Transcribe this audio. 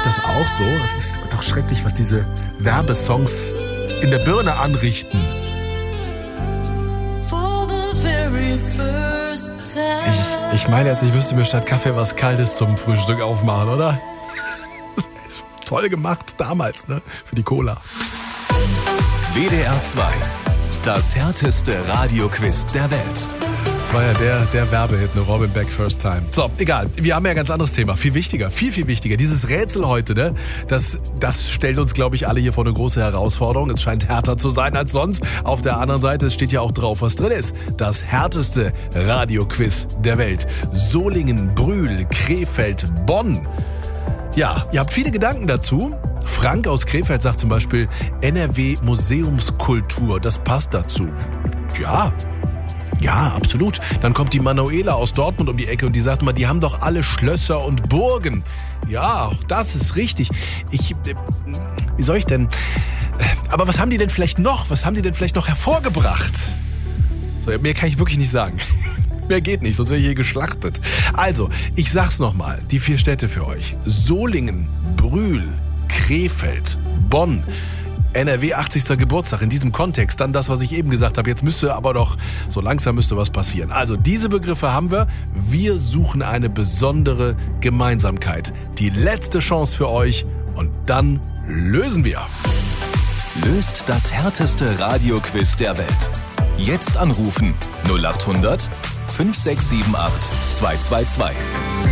das auch so? Es ist doch schrecklich, was diese Werbesongs in der Birne anrichten. Ich meine jetzt, ich müsste mir statt Kaffee was Kaltes zum Frühstück aufmachen, oder? Das ist toll gemacht damals, ne? Für die Cola. WDR 2. Das härteste Radioquiz der Welt. Das war ja der Werbehit, ne? Robin Beck, First Time. So, egal. Wir haben ja ein ganz anderes Thema. Viel wichtiger, viel wichtiger. Dieses Rätsel heute, ne? Das stellt uns, glaube ich, alle hier vor eine große Herausforderung. Es scheint härter zu sein als sonst. Auf der anderen Seite, es steht ja auch drauf, was drin ist. Das härteste Radioquiz der Welt. Solingen, Brühl, Krefeld, Bonn. Ja, ihr habt viele Gedanken dazu. Frank aus Krefeld sagt zum Beispiel NRW Museumskultur. Das passt dazu. Ja, absolut. Dann kommt die Manuela aus Dortmund um die Ecke und die sagt immer, die haben doch alle Schlösser und Burgen. Ja, auch das ist richtig. Wie soll ich denn? Aber was haben die denn vielleicht noch? Was haben die denn vielleicht noch hervorgebracht? So, mehr kann ich wirklich nicht sagen. Mehr geht nicht, sonst wäre ich hier geschlachtet. Also, ich sag's nochmal, die 4 Städte für euch. Solingen, Brühl, Krefeld, Bonn. NRW 80. Geburtstag in diesem Kontext, dann das, was ich eben gesagt habe. Jetzt müsste aber doch, so langsam müsste was passieren. Also diese Begriffe haben wir. Wir suchen eine besondere Gemeinsamkeit. Die letzte Chance für euch und dann lösen wir. Löst das härteste Radioquiz der Welt. Jetzt anrufen 0800 5678 222.